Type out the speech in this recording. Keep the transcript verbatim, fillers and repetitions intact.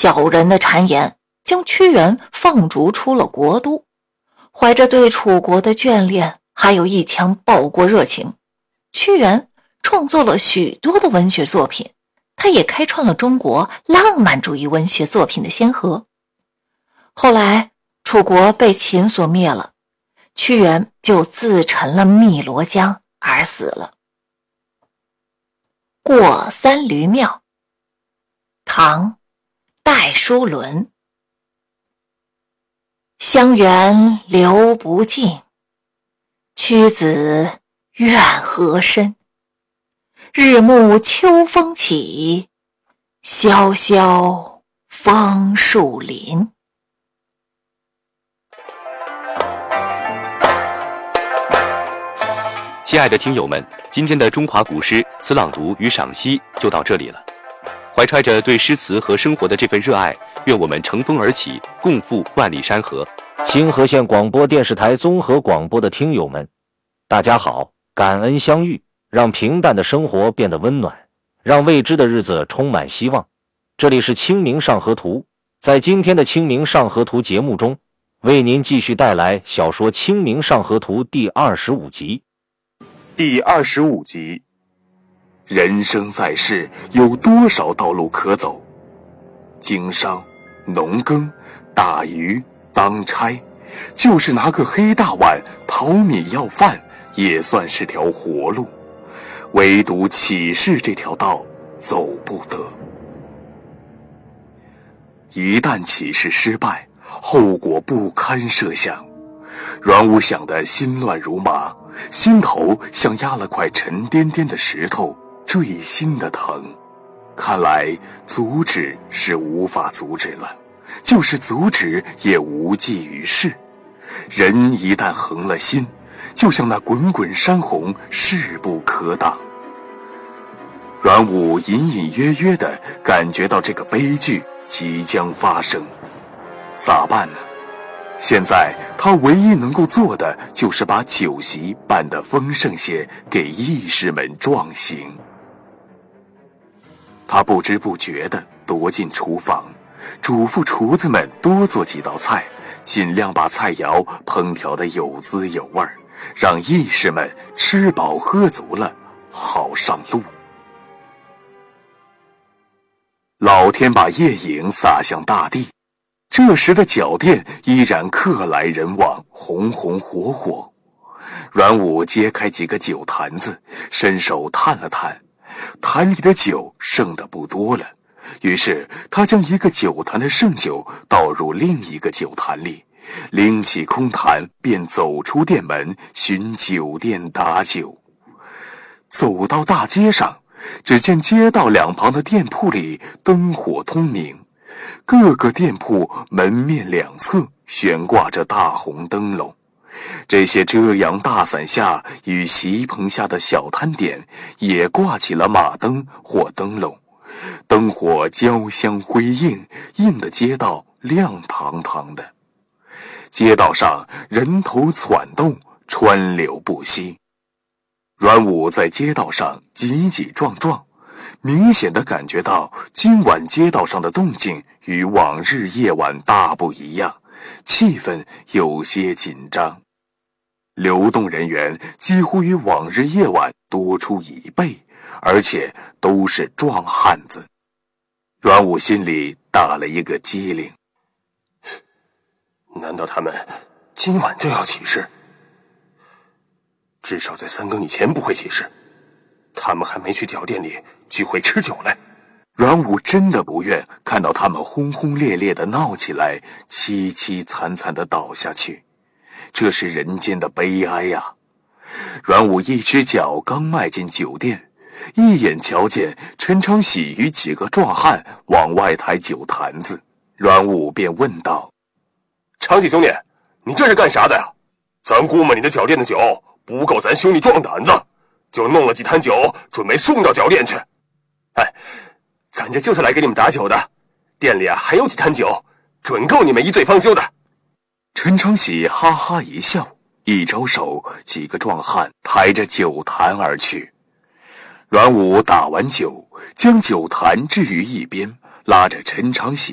小人的谗言，将屈原放逐出了国都。怀着对楚国的眷恋，还有一腔报国热情，屈原创作了许多的文学作品，他也开创了中国浪漫主义文学作品的先河。后来楚国被秦所灭了，屈原就自沉了汨罗江而死了。过三闾庙，唐，戴叔伦。香园流不尽，屈子怨何深？日暮秋风起，萧萧枫树林。 亲爱的听友们，今天的中华古诗词朗读与赏析就到这里了。怀揣着对诗词和生活的这份热爱，愿我们乘风而起，共赴万里山河。 新河县广播电视台综合广播的听友们，大家好，感恩相遇，让平淡的生活变得温暖，让未知的日子充满希望。这里是清明上河图，在今天的清明上河图节目中，为您继续带来小说《清明上河图》第二十五集。 第二十五集，人生在世，有多少道路可走？经商、农耕、打鱼、当差，就是拿个黑大碗淘米要饭，也算是条活路。唯独起事这条道走不得。一旦起事失败，后果不堪设想。阮武想得心乱如麻，心头像压了块沉甸甸的石头，坠心的疼。看来阻止是无法阻止了，就是阻止也无济于事。人一旦横了心，就像那滚滚山洪，势不可挡。阮武隐隐约约地感觉到这个悲剧即将发生，咋办呢？现在他唯一能够做的就是把酒席办得丰盛些，给义士们壮行。他不知不觉地踱进厨房，嘱咐厨子们多做几道菜，尽量把菜肴烹调得有滋有味，让义士们吃饱喝足了，好上路。老天把夜影洒向大地，这时的脚店依然客来人往，红红火火。阮武揭开几个酒坛子，伸手探了探，坛里的酒剩得不多了，于是他将一个酒坛的剩酒倒入另一个酒坛里，拎起空坛便走出店门，寻酒店打酒。走到大街上，只见街道两旁的店铺里灯火通明，各个店铺门面两侧悬挂着大红灯笼，这些遮阳大伞下与席棚下的小摊点也挂起了马灯或灯笼，灯火交相辉映，映得街道亮堂堂的。街道上人头攒动，川流不息。阮武在街道上挤挤撞撞，明显地感觉到今晚街道上的动静与往日夜晚大不一样，气氛有些紧张。流动人员几乎与往日夜晚多出一倍，而且都是壮汉子。阮武心里打了一个激灵， 难道他们今晚就要起事？至少在三更以前不会起事，他们还没去酒店里聚会吃酒来。 阮武真的不愿看到他们轰轰烈烈地闹起来，凄凄惨惨地倒下去，这是人间的悲哀呀！阮武一只脚刚迈进酒店，一眼瞧见陈昌喜与几个壮汉往外抬酒坛子，阮武便问道：“ 昌喜兄弟，你这是干啥的呀？咱估摸你的酒店的酒不够咱兄弟壮胆子，就弄了几坛酒，准备送到酒店去。哎，咱这就是来给你们打酒的，店里啊还有几坛酒，准够你们一醉方休的。” 陈昌喜哈哈一笑，一招手，几个壮汉抬着酒坛而去。阮武打完酒，将酒坛置于一边，拉着陈昌喜